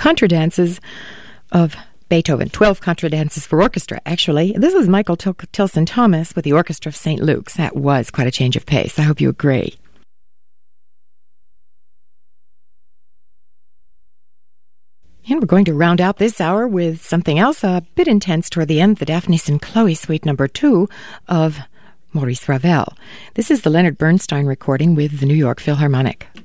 contradances of Beethoven, 12 contradances for orchestra, actually. This was Michael Tilson Thomas with the Orchestra of St. Luke's. That was quite a change of pace. I hope you agree. And we're going to round out this hour with something else a bit intense toward the end, the Daphnis and Chloe Suite No. 2 of Maurice Ravel. This is the Leonard Bernstein recording with the New York Philharmonic.